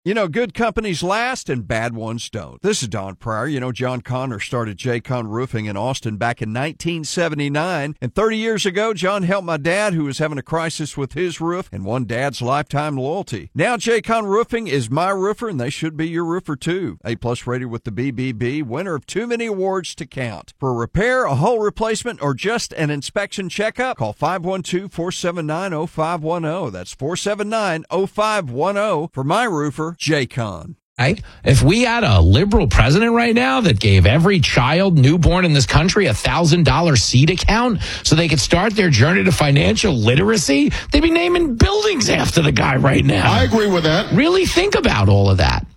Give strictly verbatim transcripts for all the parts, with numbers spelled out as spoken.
You know, good companies last and bad ones don't. This is Don Pryor. You know, John Connor started J-Con Roofing in Austin back in nineteen seventy-nine. And thirty years ago, John helped my dad, who was having a crisis with his roof, and won Dad's lifetime loyalty. Now, J-Con Roofing is my roofer, and they should be your roofer, too. A-plus rated with the B B B, winner of too many awards to count. For a repair, a whole replacement, or just an inspection checkup, call five one two, four seven nine, oh five one oh. That's four seven nine, oh five one oh for my roofer, J-Con. Right? If we had a liberal president right now that gave every child newborn in this country a one thousand dollars seed account so they could start their journey to financial literacy, they'd be naming buildings after the guy right now. I agree with that. Really think about all of that.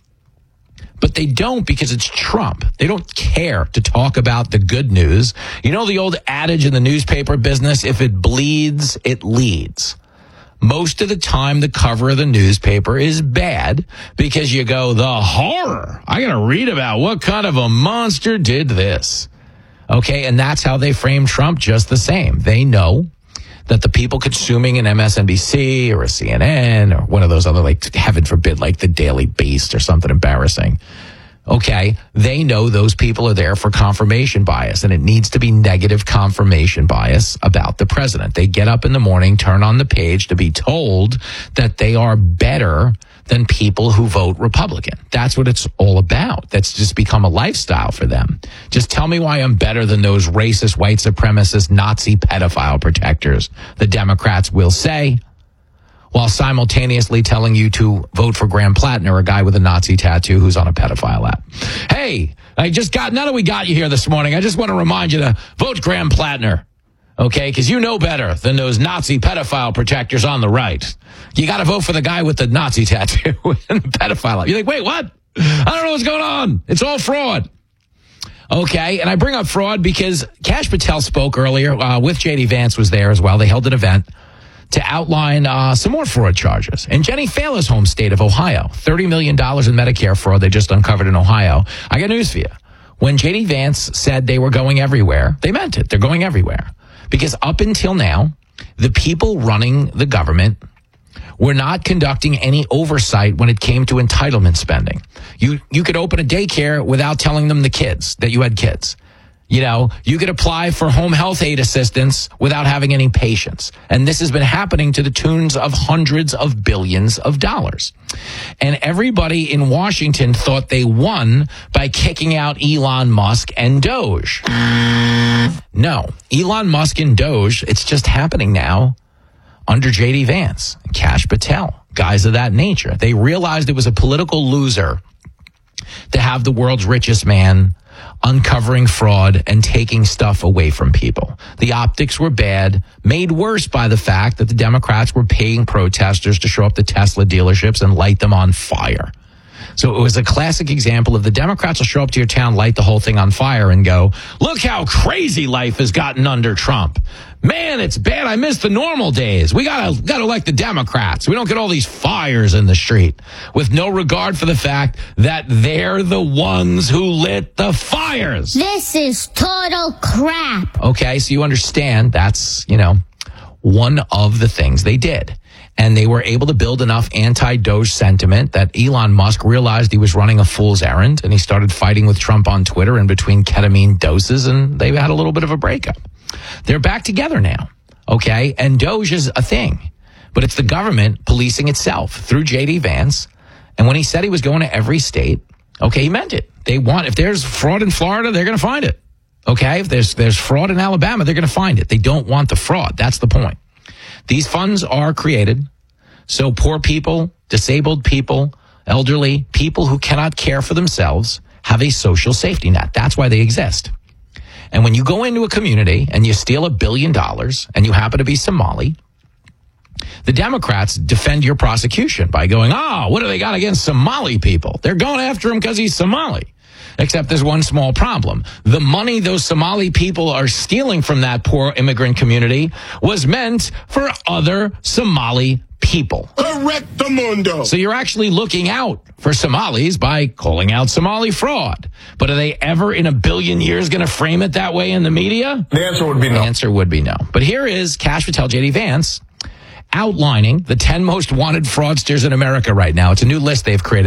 But they don't, because it's Trump. They don't care to talk about the good news. You know the old adage in the newspaper business, if it bleeds, it leads. Most of the time, the cover of the newspaper is bad because you go, the horror. I got to read about what kind of a monster did this. Okay, and that's how they frame Trump, just the same. They know that the people consuming an M S N B C or a C N N or one of those other, like, heaven forbid, like the Daily Beast or something embarrassing, okay, they know those people are there for confirmation bias, and it needs to be negative confirmation bias about the president. They get up in the morning, turn on the page to be told that they are better than people who vote Republican. That's what it's all about. That's just become a lifestyle for them. Just tell me why I'm better than those racist, white supremacist, Nazi pedophile protectors, the Democrats will say, while simultaneously telling you to vote for Graham Plattner, a guy with a Nazi tattoo who's on a pedophile app. Hey, I just got, now that we got you here this morning, I just want to remind you to vote Graham Plattner, okay? Because you know better than those Nazi pedophile protectors on the right. You got to vote for the guy with the Nazi tattoo and the pedophile app. You're like, wait, what? I don't know what's going on. It's all fraud. Okay, and I bring up fraud because Kash Patel spoke earlier uh, with J D Vance was there as well. They held an event to outline uh, some more fraud charges. In Jenny Failer's home state of Ohio, thirty million dollars in Medicare fraud they just uncovered in Ohio. I got news for you. When J D Vance said they were going everywhere, they meant it. They're going everywhere. Because up until now, the people running the government were not conducting any oversight when it came to entitlement spending. You, you could open a daycare without telling them the kids, that you had kids. You know, you could apply for home health aid assistance without having any patients. And this has been happening to the tunes of hundreds of billions of dollars. And everybody in Washington thought they won by kicking out Elon Musk and Doge. No, Elon Musk and Doge, it's just happening now under J D Vance, Kash Patel, guys of that nature. They realized it was a political loser to have the world's richest man uncovering fraud and taking stuff away from people. The optics were bad, made worse by the fact that the Democrats were paying protesters to show up to Tesla dealerships and light them on fire. So it was a classic example of the Democrats will show up to your town, light the whole thing on fire and go, look how crazy life has gotten under Trump. Man, it's bad. I miss the normal days. We gotta, gotta elect the Democrats. We don't get all these fires in the street with no regard for the fact that they're the ones who lit the fires. This is total crap. Okay, so you understand that's, you know, one of the things they did. And they were able to build enough anti-Doge sentiment that Elon Musk realized he was running a fool's errand, and he started fighting with Trump on Twitter in between ketamine doses, and they had a little bit of a breakup. They're back together now, okay? And Doge is a thing, but it's the government policing itself through J D Vance. And when he said he was going to every state, okay, he meant it. They want, if there's fraud in Florida, they're going to find it, okay? If there's there's fraud in Alabama, they're going to find it. They don't want the fraud. That's the point. These funds are created so poor people, disabled people, elderly, people who cannot care for themselves have a social safety net. That's why they exist. And when you go into a community and you steal a billion dollars and you happen to be Somali, the Democrats defend your prosecution by going, oh, what do they got against Somali people? They're going after him because he's Somali. Except there's one small problem. The money those Somali people are stealing from that poor immigrant community was meant for other Somali people. Correctamundo. So you're actually looking out for Somalis by calling out Somali fraud. But are they ever in a billion years going to frame it that way in the media? The answer would be no. The answer would be no. But here is Kash Patel, J D Vance, outlining the ten most wanted fraudsters in America right now. It's a new list they've created.